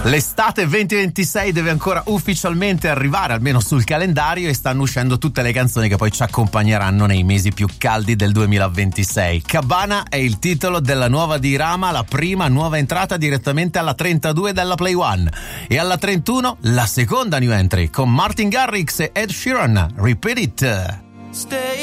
L'estate 2026 deve ancora ufficialmente arrivare, almeno sul calendario, e stanno uscendo tutte le canzoni che poi ci accompagneranno nei mesi più caldi del 2026. Cabana è il titolo della nuova di Rama, la prima nuova entrata direttamente alla 32 della Play One. E alla 31 la seconda new entry con Martin Garrix e Ed Sheeran, Repeat It. Stay